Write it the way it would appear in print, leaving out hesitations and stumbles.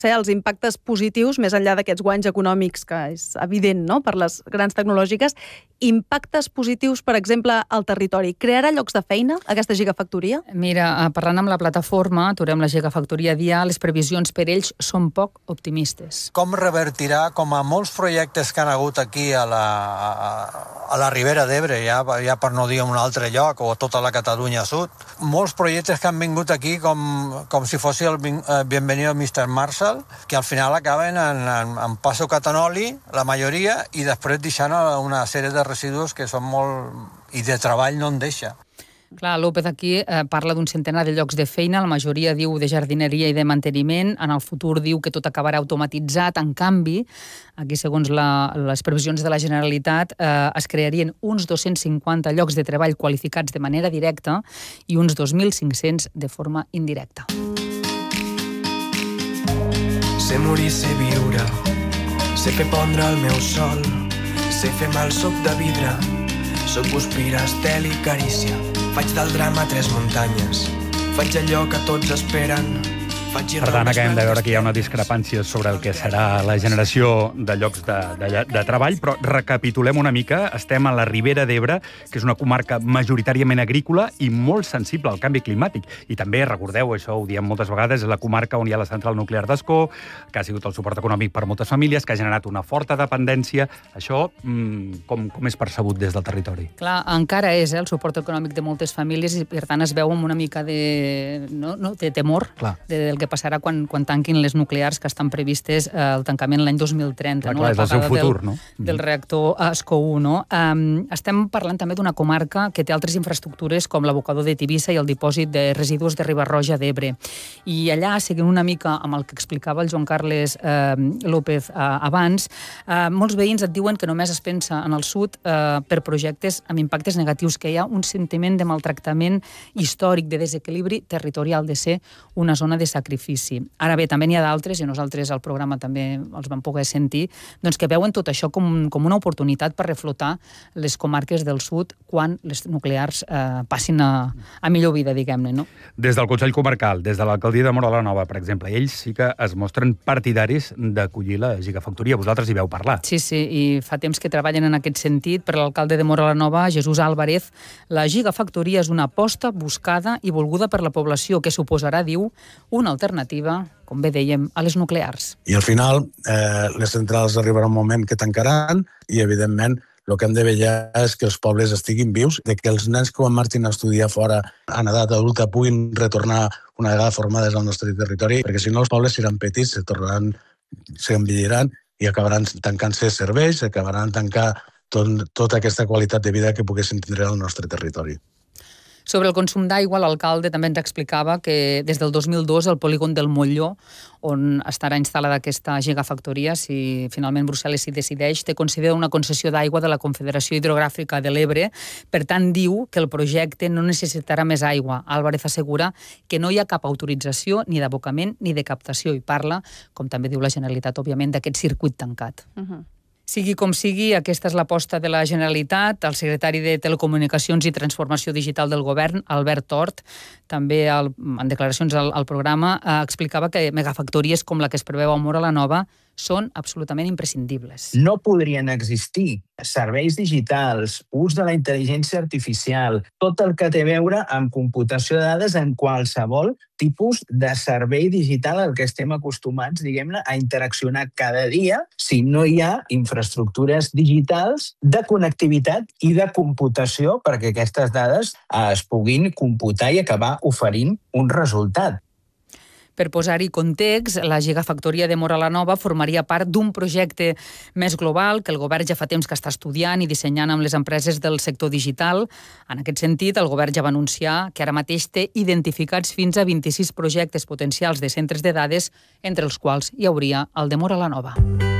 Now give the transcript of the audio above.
els impactes positius, més enllà d'aquests guanys econòmics, que és evident, no?, per les grans tecnològiques, impactes positius, per exemple, al territori. Crearà llocs de feina, aquesta gigafactoria? Mira, parlant amb la plataforma, aturem la gigafactoria dia, les previsions per ells són poc optimistes. Com revertirà, com a molts projectes que han hagut aquí a la Ribera d'Ebre, ja per no dir un altre lloc, o tota la Catalunya Sud, molts projectes que han vingut aquí com si fos el Bienvenido Mr. Marshall, que al final acaben en Paso Catanoli, la majoria, i després deixant una sèrie de residus que són molt... i de treball no en deixa. Clar, López aquí parla d'un centenar de llocs de feina, la majoria diu de jardineria i de manteniment, en el futur diu que tot acabarà automatitzat, en canvi, aquí segons les previsions de la Generalitat, es crearien uns 250 llocs de treball qualificats de manera directa i uns 2.500 de forma indirecta. Sé morir, sé viure, sé fer pondre el meu sol, sé fer mal soc de vidre, soc guspira, estel i carícia. Faig del drama 3 muntanyes, faig allò que tots esperen. Per tant, acabem de veure que hi ha una discrepància sobre el que serà la generació de llocs de treball, però recapitulem una mica. Estem a la Ribera d'Ebre, que és una comarca majoritàriament agrícola i molt sensible al canvi climàtic. I també, recordeu, això ho diem moltes vegades, és la comarca on hi ha la central nuclear d'Ascó, que ha sigut el suport econòmic per moltes famílies, que ha generat una forta dependència. Això, com és percebut des del territori? Clar, encara és el suport econòmic de moltes famílies i, per tant, es veu amb una mica de temor del que passarà quan tanquin les nuclears que estan previstes el tancament l'any 2030. Clar, és el seu futur, no? Del reactor Ascó 1, no? Estem parlant també d'una comarca que té altres infraestructures com l'abocador de Tivissa i el dipòsit de residus de Riba-roja d'Ebre. I allà, seguint una mica amb el que explicava el Joan Carles López abans, molts veïns et diuen que només es pensa en el sud per projectes amb impactes negatius, que hi ha un sentiment de maltractament històric, de desequilibri territorial, de ser una zona de sacrifici. Ara bé, també n'hi ha d'altres, i nosaltres al programa també els vam poder sentir, doncs que veuen tot això com una oportunitat per reflotar les comarques del sud quan les nuclears passin a millor vida, diguem-ne, no? Des del Consell Comarcal, des de l'alcaldia de Móra la Nova, per exemple, ells sí que es mostren partidaris d'acollir la gigafactoria. Vosaltres hi veu parlar. Sí, i fa temps que treballen en aquest sentit. Per l'alcalde de Móra la Nova, Jesús Álvarez, la gigafactoria és una aposta buscada i volguda per la població, que suposarà, diu, una alternativa, com bé dèiem, a les nuclears. I al final les centrals arribarà un moment que tancaran i, evidentment, el que hem de vetllar és que els pobles estiguin vius, de que els nens que marxin a estudiar fora en edat adulta puguin retornar una vegada formades al nostre territori, perquè si no els pobles seran petits, s'envelliran i acabaran tancant-se serveis, acabaran tancant tota aquesta qualitat de vida que poguessin tindre al nostre territori. Sobre el consum d'aigua, l'alcalde també ens explicava que des del 2002 el polígon del Molló, on estarà instal·lada aquesta gigafactoria, si finalment Brussel·les s'hi decideix, té concedida una concessió d'aigua de la Confederació Hidrogràfica de l'Ebre. Per tant, diu que el projecte no necessitarà més aigua. Álvarez assegura que no hi ha cap autorització ni d'abocament ni de captació i parla, com també diu la Generalitat, òbviament, d'aquest circuit tancat. Sigui com sigui, aquesta és l'aposta de la Generalitat. El secretari de Telecomunicacions i Transformació Digital del Govern, Albert Tort, també en declaracions al programa, explicava que megafactories com la que es preveu a Móra la Nova són absolutament imprescindibles. No podrien existir serveis digitals, ús de la intel·ligència artificial, tot el que té a veure amb computació de dades en qualsevol tipus de servei digital al que estem acostumats, diguem-ne, a interaccionar cada dia si no hi ha infraestructures digitals de connectivitat i de computació perquè aquestes dades es puguin computar i acabar oferint un resultat. Per posar-hi context, la gigafactoria de Móra la Nova formaria part d'un projecte més global que el govern ja fa temps que està estudiant i dissenyant amb les empreses del sector digital. En aquest sentit, el govern ja va anunciar que ara mateix té identificats fins a 26 projectes potencials de centres de dades, entre els quals hi hauria el de Móra la Nova.